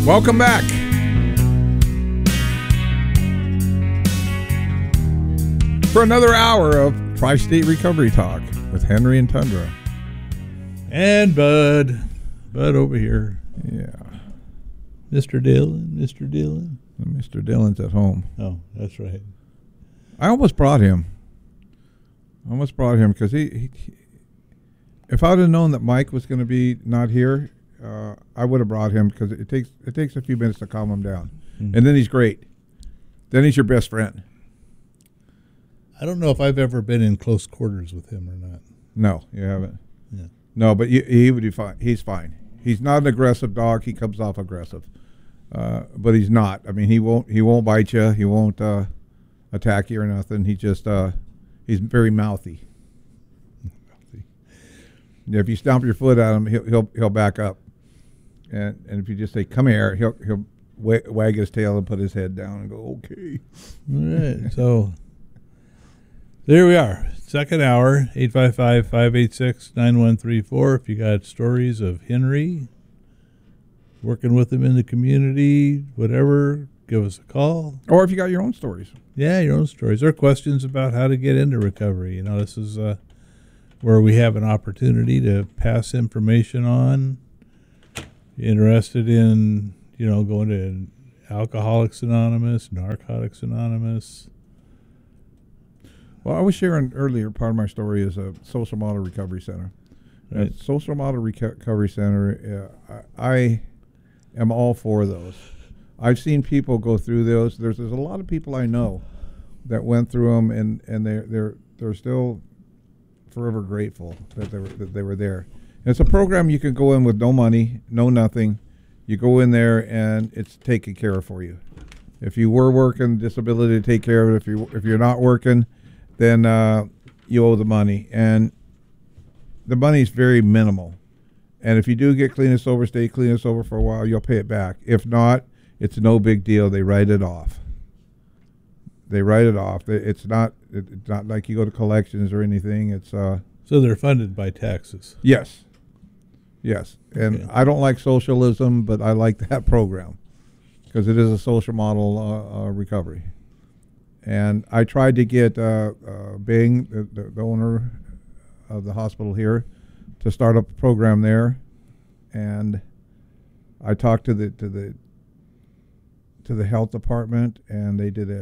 Welcome back. For another hour of Tri-State Recovery Talk with Henry and Tundra. And Bud over here. Yeah. Mr. Dillon. Mr. Dillon's at home. Oh, that's right. I almost brought him. Because he if I would have known that Mike was going to be not here, I would have brought him, because it takes a few minutes to calm him down. Mm-hmm. And then he's great. Then he's your best friend. I don't know if I've ever been in close quarters with him or not. No, you haven't. Yeah. No, but he would be fine. He's fine. He's not an aggressive dog. He comes off aggressive, but he's not. I mean, he won't bite you. He won't attack you or nothing. He just he's very mouthy. Yeah, if you stomp your foot at him, he'll back up, and if you just say "come here," he'll wag his tail and put his head down and go, "Okay." All right. So there we are. Second hour, 855-586-9134. If you got stories of Henry, working with him in the community, whatever, give us a call. Or if you got your own stories. Yeah, your own stories. Or questions about how to get into recovery. You know, this is where we have an opportunity to pass information on. Interested in, going to Alcoholics Anonymous, Narcotics Anonymous. Well, I was sharing earlier, part of my story is a social model recovery center. Right. Social model recovery center, I am all for those. I've seen people go through those. There's a lot of people I know that went through them, and they're still forever grateful that they were there. And it's a program you can go in with no money, no nothing. You go in there and it's taken care of for you. If you were working, disability to take care of it. If you're not working, then you owe the money, and the money's very minimal. And if you do get clean and sober, stay clean and sober for a while, you'll pay it back. If not, it's no big deal. They write it off. It's not like you go to collections or anything. It's so they're funded by taxes. Yes. And okay. I don't like socialism, but I like that program because it is a social model recovery. And I tried to get Bing, the owner of the hospital here, to start up a program there. And I talked to the health department, and they did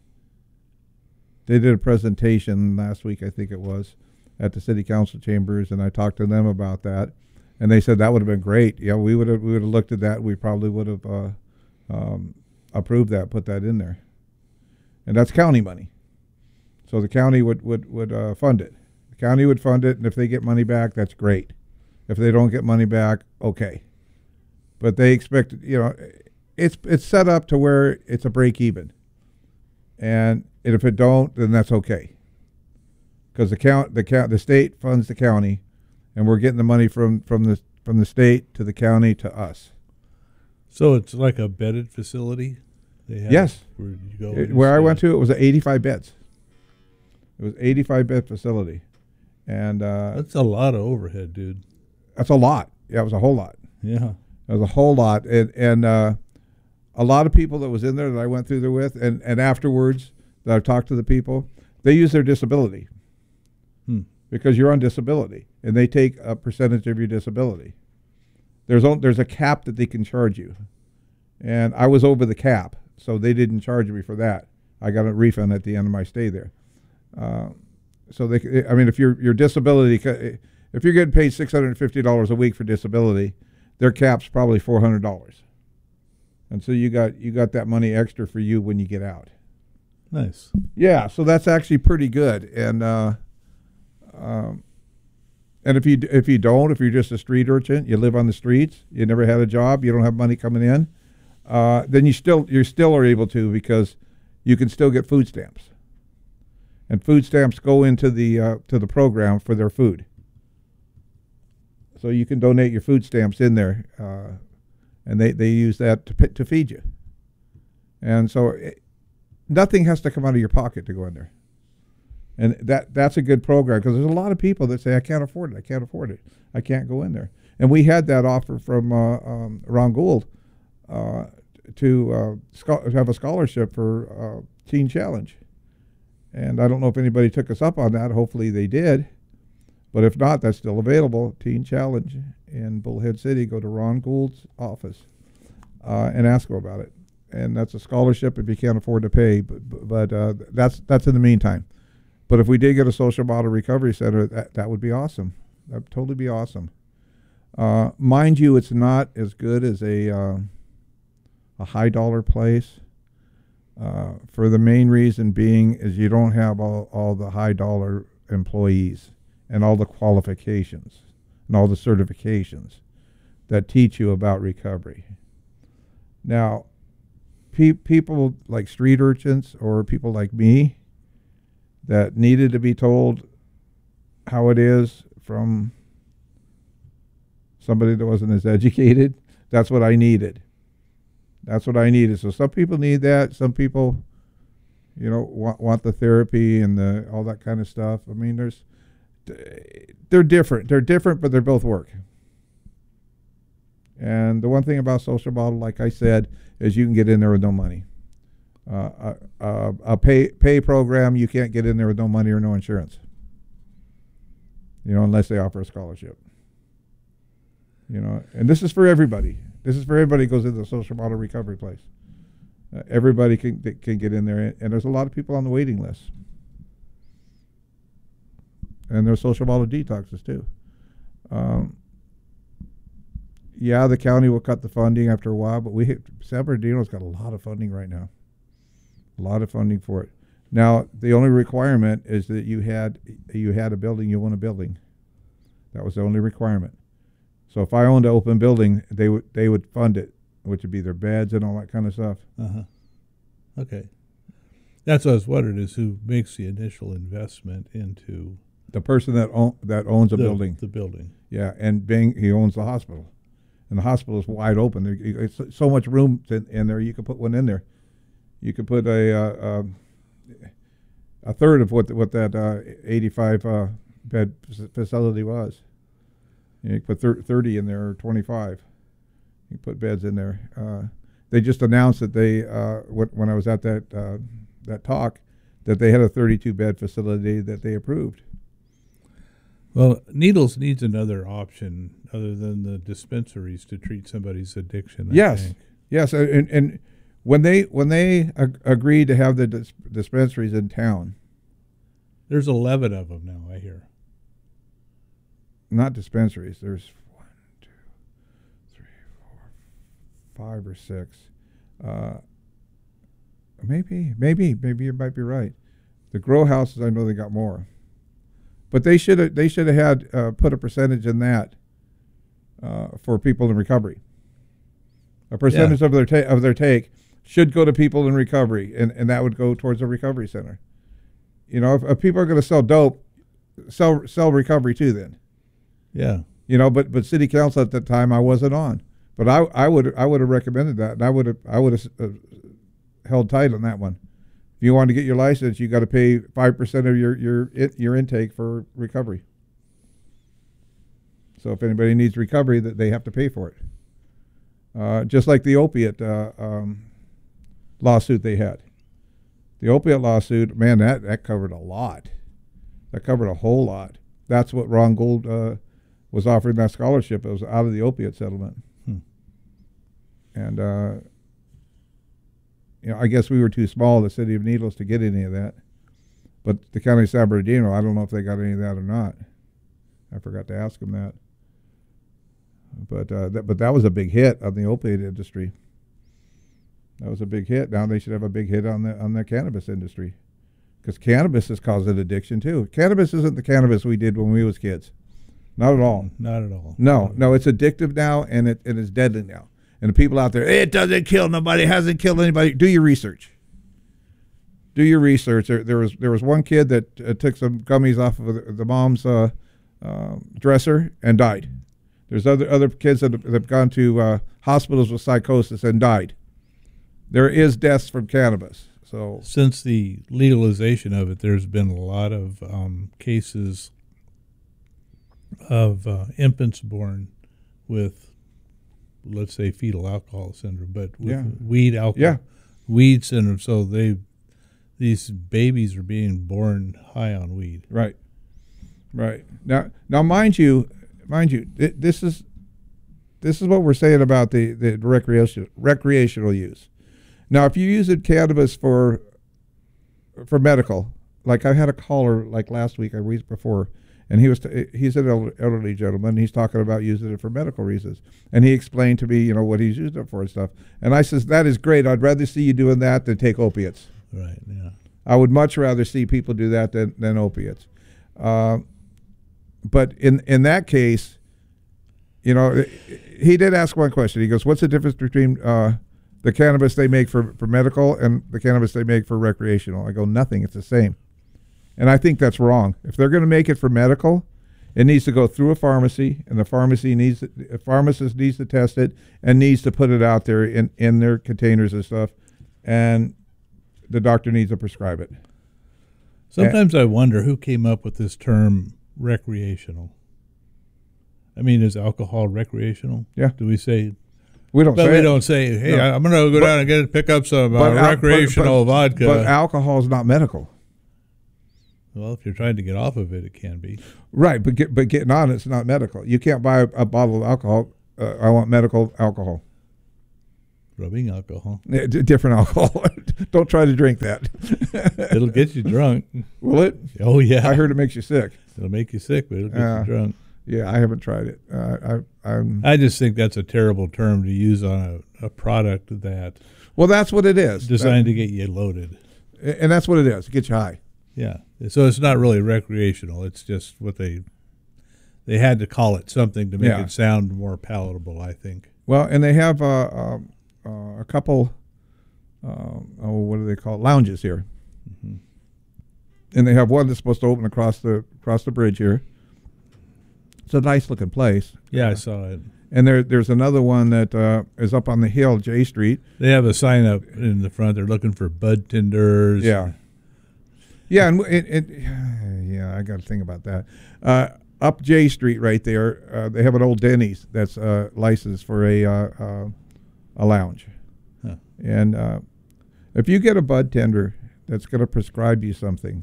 a presentation last week, I think it was, at the city council chambers, and I talked to them about that, and they said that would have been great. Yeah, we would have looked at that. We probably would have approved that, put that in there. And that's county money. So the county would fund it. The county would fund it, and if they get money back, that's great. If they don't get money back, okay. But they expect, it's set up to where it's a break even. And if it don't, then that's okay. Because the state funds the county, and we're getting the money from the state to the county to us. So it's like a bedded facility? Yes. Where I went to, it was 85 beds. It was 85-bed facility. And that's a lot of overhead, dude. That's a lot. Yeah, it was a whole lot. Yeah. It was a whole lot. And a lot of people that was in there that I went through there with, and afterwards that I've talked to the people, they use their disability. Because you're on disability, and they take a percentage of your disability. There's a cap that they can charge you. And I was over the cap, so they didn't charge me for that. I got a refund at the end of my stay there. If your disability, if you're getting paid $650 a week for disability, their cap's probably $400. And so you got that money extra for you when you get out. Nice. Yeah, so that's actually pretty good. And if you're just a street urchin, you live on the streets, you never had a job, you don't have money coming in, then you still are able to, because you can still get food stamps. And food stamps go into the program for their food. So you can donate your food stamps in there, and they use that to feed you. And so nothing has to come out of your pocket to go in there. And that's a good program, because there's a lot of people that say, I can't afford it, I can't go in there. And we had that offer from Ron Gould to have a scholarship for Teen Challenge. And I don't know if anybody took us up on that. Hopefully they did. But if not, that's still available. Teen Challenge in Bullhead City. Go to Ron Gould's office and ask him about it. And that's a scholarship if you can't afford to pay. But that's in the meantime. But if we did get a social model recovery center, that would be awesome. That would totally be awesome. Mind you, it's not as good as a high dollar place. For the main reason being is you don't have all the high dollar employees and all the qualifications and all the certifications that teach you about recovery. Now, people like street urchins or people like me that needed to be told how it is from somebody that wasn't as educated, that's what I needed. That's what I needed. So some people need that. Some people, want the therapy and all that kind of stuff. I mean, they're different. They're different, but they're both work. And the one thing about social model, like I said, is you can get in there with no money. A pay program, you can't get in there with no money or no insurance. Unless they offer a scholarship. And this is for everybody. This is for everybody who goes into the social model recovery place. Everybody can get in there, and there's a lot of people on the waiting list. And there's social model detoxes too. Yeah, the county will cut the funding after a while, but San Bernardino's got a lot of funding right now. A lot of funding for it. Now, the only requirement is that you had a building, you own a building. That was the only requirement. So if I owned an open building, they would fund it, which would be their beds and all that kind of stuff. Okay. That's what I was wondering, is who makes the initial investment into the person that owns a building. The building. Yeah, and he owns the hospital, and the hospital is wide open. It's so much room in there. You could put one in there. You could put a third of what that 85 bed facility was. You put 30 in there, or 25. You put beds in there. They just announced that when I was at that talk, that they had a 32-bed facility that they approved. Well, Needles needs another option other than the dispensaries to treat somebody's addiction. I think. Yes, and when they agreed to have the dispensaries in town, there's 11 of them now, I hear. Not dispensaries. There's 1, 2, 3, 4, 5 or 6. Maybe you might be right. The grow houses, I know they got more, but they should have had put a percentage in that for people in recovery. A percentage of their take should go to people in recovery, and that would go towards a recovery center. If people are going to sell dope, sell recovery too. Then. Yeah. But city council at that time I wasn't on, but I would have recommended that, and I would have held tight on that one. If you want to get your license, you got to pay 5% of your intake for recovery. So if anybody needs recovery, that they have to pay for it. Just like the opiate lawsuit they had. The opiate lawsuit, man, that covered a lot. That covered a whole lot. That's what Ron Gould was offering that scholarship. It was out of the opiate settlement. And, I guess we were too small, the city of Needles, to get any of that. But the county of San Bernardino, I don't know if they got any of that or not. I forgot to ask them that. But that was a big hit on the opiate industry. That was a big hit. Now they should have a big hit on the cannabis industry, because cannabis is causing addiction too. Cannabis isn't the cannabis we did when we was kids. Not at all. Not at all. No, it's addictive now, and it is deadly now. And the people out there, it doesn't kill nobody, hasn't killed anybody. Do your research. Do your research. There was one kid that took some gummies off of the mom's dresser and died. There's other kids that have gone to hospitals with psychosis and died. There is deaths from cannabis. So since the legalization of it, there's been a lot of cases of infants born with let's say fetal alcohol syndrome, but with Yeah. weed alcohol, Yeah. weed syndrome. So these babies are being born high on weed. Right. Right. Now, mind you, this is what we're saying about the recreational use. Now, if you use cannabis for medical, like I had a caller like last week or week before, and he's an elderly gentleman. He's talking about using it for medical reasons, and he explained to me, what he's using it for and stuff. And I says, that is great. I'd rather see you doing that than take opiates. Right. Yeah. I would much rather see people do that than opiates. But in that case, he did ask one question. He goes, what's the difference between the cannabis they make for medical and the cannabis they make for recreational? I go, nothing. It's the same. And I think that's wrong. If they're going to make it for medical, it needs to go through a pharmacy, and the pharmacist needs to test it and needs to put it out there in their containers and stuff, and the doctor needs to prescribe it. Sometimes I wonder who came up with this term recreational. I mean, is alcohol recreational? Yeah. Do we say? We don't. But say we it. don't say, hey, No. I'm going to go down and pick up some recreational vodka. But alcohol is not medical. Well, if you're trying to get off of it, it can be. Right, but getting on it's not medical. You can't buy a bottle of alcohol. I want medical alcohol. Rubbing alcohol. Different alcohol. Don't try to drink that. It'll get you drunk. Will it? Oh, yeah. I heard it makes you sick. It'll make you sick, but it'll get you drunk. Yeah, I haven't tried it. I just think that's a terrible term to use on a product that Well, that's what it is. designed to get you loaded. And that's what it is. It gets you high. Yeah. So it's not really recreational. It's just what they had to call it something to make it sound more palatable, I think. Well, and they have a couple, what do they call it? Lounges here. Mm-hmm. And they have one that's supposed to open across the bridge here. It's a nice looking place. Yeah, I saw it. And there's another one that is up on the hill, J Street. They have a sign up in the front. They're looking for bud tenders. Yeah. Yeah, and yeah, I got to think about that. Up J Street right there, they have an old Denny's that's licensed for a lounge. Huh. And if you get a bud tender that's going to prescribe you something,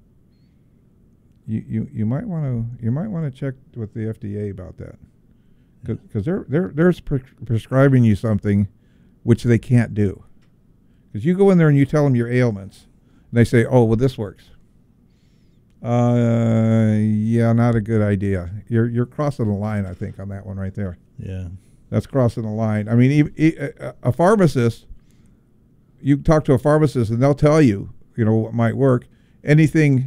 you might want to check with the FDA about that, because they're prescribing you something which they can't do. Because you go in there and you tell them your ailments, and they say, "Oh, well, this works." Yeah, not a good idea. You're crossing the line, I think, on that one right there. Yeah, that's crossing the line. I mean, a pharmacist, you talk to a pharmacist and they'll tell you, what might work. Anything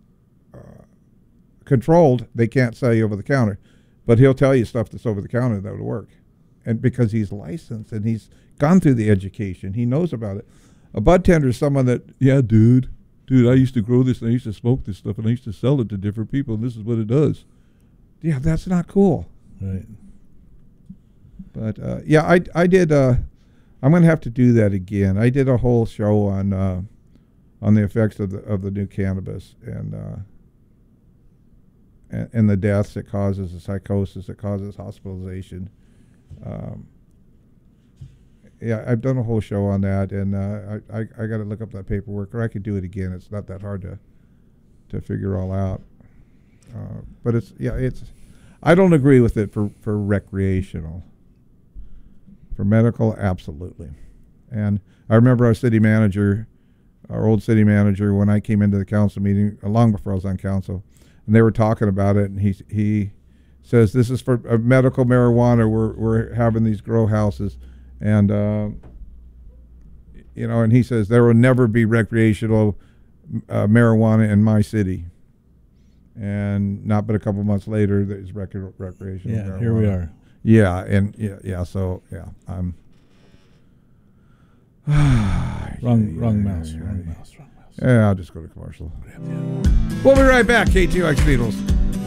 controlled, they can't sell you over the counter, but he'll tell you stuff that's over the counter that would work, and because he's licensed and he's gone through the education, he knows about it. A bud tender is someone that, yeah, dude, I used to grow this and I used to smoke this stuff and I used to sell it to different people and this is what it does. Yeah, that's not cool. right. But yeah, I did. I'm going to have to do that again. I did a whole show on the effects of the new cannabis and the deaths it causes, the psychosis it causes, hospitalization. Yeah, I've done a whole show on that, and I got to look up that paperwork, or I could do it again. It's not that hard to figure all out. But it's I don't agree with it for recreational. For medical, absolutely. And I remember our old city manager, when I came into the council meeting, long before I was on council, and they were talking about it, and he says, this is for medical marijuana. We're having these grow houses. And, and he says, there will never be recreational marijuana in my city. And not but a couple months later, there's recreational marijuana. Here we are. Yeah, and so I'm wrong mouse. Yeah, I'll just go to commercial. We'll be right back. KTOX Beatles.